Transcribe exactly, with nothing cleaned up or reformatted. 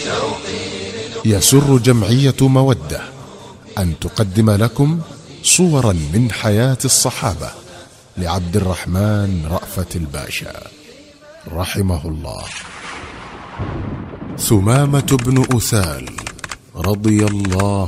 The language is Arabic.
يسر جمعية مودة أن تقدم لكم صورا من حياة الصحابة لعبد الرحمن رأفت الباشا رحمه الله. ثمامة بن أثال رضي الله